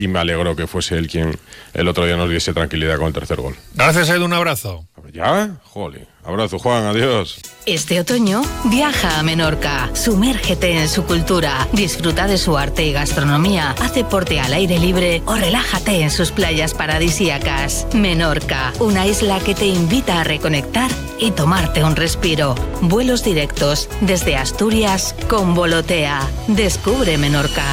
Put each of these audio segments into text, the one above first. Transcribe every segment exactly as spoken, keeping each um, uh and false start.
y me alegró que fuese él quien el otro día nos diese tranquilidad con el tercer gol. Gracias, Edu, un abrazo. ¿Ya? Jole. Abrazo, Juan, adiós. Este otoño, viaja a Menorca, sumérgete en su cultura, disfruta de su arte y gastronomía, haz deporte al aire libre o relájate en sus playas paradisíacas. Menorca, una isla que te invita a reconectar y tomarte un respiro. Vuelos directos desde Asturias con Volotea. Descubre Menorca.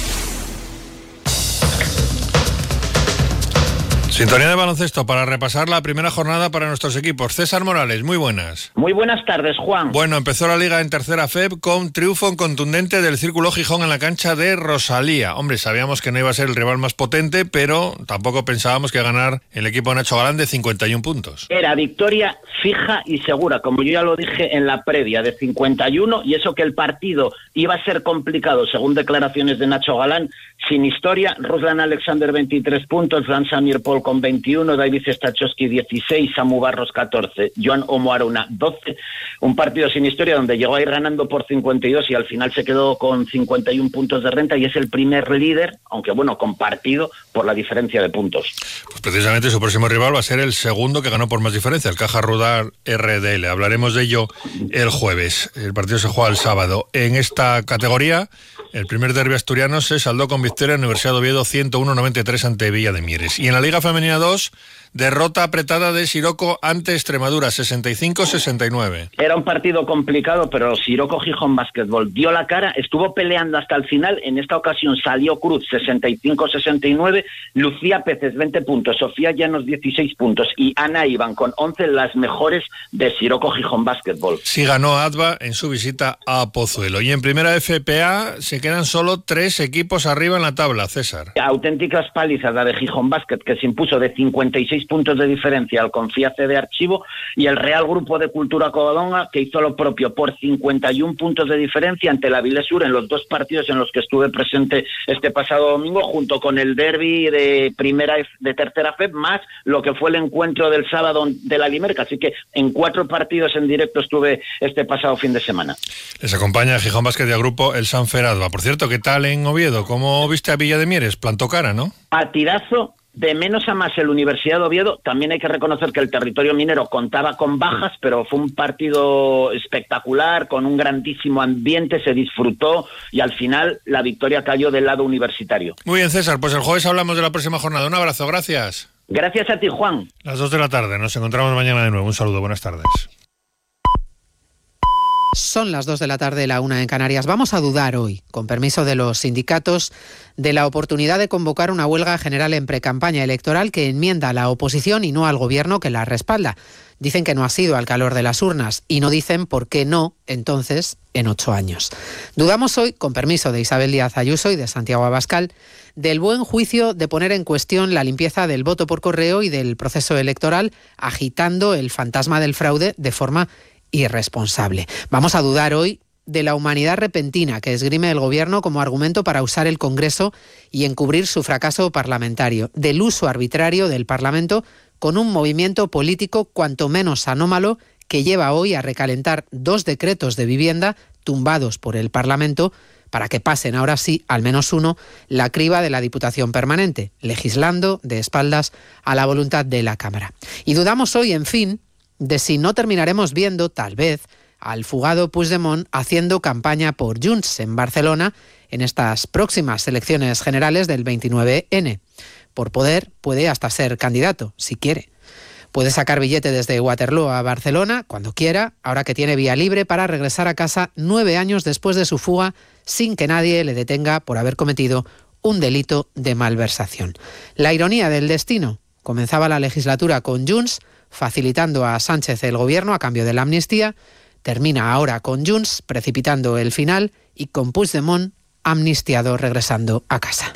Sintonía de baloncesto para repasar la primera jornada para nuestros equipos. César Morales, muy buenas. Muy buenas tardes, Juan. Bueno, empezó la Liga en tercera F E B con triunfo contundente del Círculo Gijón en la cancha de Rosalía. Hombre, sabíamos que no iba a ser el rival más potente, pero tampoco pensábamos que iba a ganar el equipo de Nacho Galán de cincuenta y uno puntos. Era victoria fija y segura, como yo ya lo dije en la previa, de cincuenta y uno, y eso que el partido iba a ser complicado, según declaraciones de Nacho Galán, sin historia. Ruslan Alexander veintitrés puntos, Fran Samir Paul con veintiuno, David Stachowski dieciséis, Samu Barros catorce, Joan Omoaruna doce. Un partido sin historia donde llegó a ir ganando por cincuenta y dos y al final se quedó con cincuenta y uno puntos de renta y es el primer líder, aunque bueno, compartido por la diferencia de puntos. Pues precisamente su próximo rival va a ser el segundo que ganó por más diferencia, el Caja Rural R D L. Hablaremos de ello el jueves. El partido se juega el sábado. En esta categoría, el primer derbi asturiano se saldó con victoria en Universidad de Oviedo ciento uno a noventa y tres ante Villa de Mieres. Y en la Liga Femenina dos, derrota apretada de Siroco ante Extremadura, sesenta y cinco a sesenta y nueve. Era un partido complicado, pero Siroco Gijón Básquetbol dio la cara, estuvo peleando hasta el final. En esta ocasión salió Cruz, sesenta y cinco a sesenta y nueve, Lucía Peces, veinte puntos, Sofía Llanos, dieciséis puntos, y Ana Iván con once, las mejores de Siroco Gijón Básquetbol. Sí ganó Adva en su visita a Pozuelo. Y en primera F P A se quedan solo tres equipos arriba en la tabla, César. Auténticas palizas la de Gijón Básquet, que se impuso de cincuenta y seis puntos de diferencia al Confiace de Archivo, y el Real Grupo de Cultura Covadonga, que hizo lo propio por cincuenta y uno puntos de diferencia ante la Vilesur en los dos partidos en los que estuve presente este pasado domingo, junto con el derbi de primera de tercera F E B, más lo que fue el encuentro del sábado de la Limerca. Así que en cuatro partidos en directo estuve este pasado fin de semana. Les acompaña Gijón Básquet y al grupo el Sanfer Adva. Por cierto, ¿qué tal en Oviedo? ¿Cómo viste a Villa de Mieres? Plantó cara, ¿no? Partidazo. De menos a más el Universidad de Oviedo. También hay que reconocer que el territorio minero contaba con bajas, pero fue un partido espectacular, con un grandísimo ambiente, se disfrutó y al final la victoria cayó del lado universitario. Muy bien, César, pues el jueves hablamos de la próxima jornada. Un abrazo, gracias. Gracias a ti, Juan. Las dos de la tarde, nos encontramos mañana de nuevo. Un saludo, buenas tardes. Son las dos de la tarde, la una en Canarias. Vamos a dudar hoy, con permiso de los sindicatos, de la oportunidad de convocar una huelga general en precampaña electoral que enmienda a la oposición y no al gobierno que la respalda. Dicen que no ha sido al calor de las urnas y no dicen por qué no, entonces, en ocho años. Dudamos hoy, con permiso de Isabel Díaz Ayuso y de Santiago Abascal, del buen juicio de poner en cuestión la limpieza del voto por correo y del proceso electoral, agitando el fantasma del fraude de forma irresponsable. Vamos a dudar hoy de la humanidad repentina que esgrime el gobierno como argumento para usar el Congreso y encubrir su fracaso parlamentario, del uso arbitrario del Parlamento con un movimiento político cuanto menos anómalo que lleva hoy a recalentar dos decretos de vivienda tumbados por el Parlamento para que pasen ahora sí, al menos uno, la criba de la Diputación Permanente, legislando de espaldas a la voluntad de la Cámara. Y dudamos hoy, en fin, de si no terminaremos viendo, tal vez, al fugado Puigdemont haciendo campaña por Junts en Barcelona en estas próximas elecciones generales del veintinueve ene. Por poder, puede hasta ser candidato, si quiere. Puede sacar billete desde Waterloo a Barcelona, cuando quiera, ahora que tiene vía libre para regresar a casa nueve años después de su fuga, sin que nadie le detenga por haber cometido un delito de malversación. La ironía del destino. Comenzaba la legislatura con Junts, facilitando a Sánchez el gobierno a cambio de la amnistía, termina ahora con Junts, precipitando el final, y con Puigdemont amnistiado regresando a casa.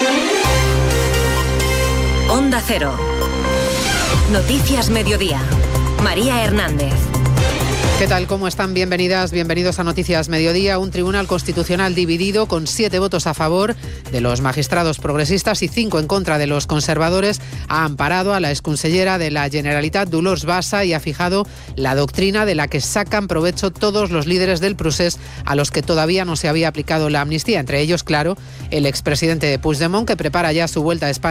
Onda Cero. Noticias Mediodía. María Hernández. ¿Qué tal? ¿Cómo están? Bienvenidas, bienvenidos a Noticias Mediodía. Un tribunal constitucional dividido con siete votos a favor de los magistrados progresistas y cinco en contra de los conservadores ha amparado a la exconsellera de la Generalitat, Dolors Bassa, y ha fijado la doctrina de la que sacan provecho todos los líderes del procés a los que todavía no se había aplicado la amnistía. Entre ellos, claro, el expresidente Puigdemont, que prepara ya su vuelta a España